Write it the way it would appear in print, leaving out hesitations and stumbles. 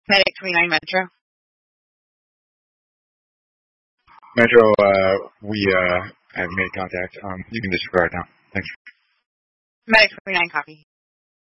Medic 29 Metro. Metro, we have made contact. You can disregard now. Thanks. Medic 29 copy.